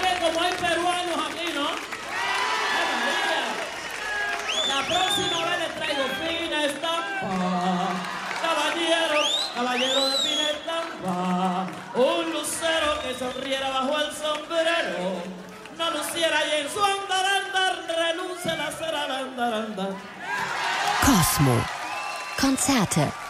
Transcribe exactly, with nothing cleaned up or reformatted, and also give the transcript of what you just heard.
que como hay peruanos aquí, ¿no? ¡Ay, María! La próxima vez les traigo fina estampa. Caballero, caballero de fina estampa. Un lucero que sonriera bajo el sombrero. No luciera y en su andar, andar, renuncia a la cera, andar, andar. Cosmo. Konzerte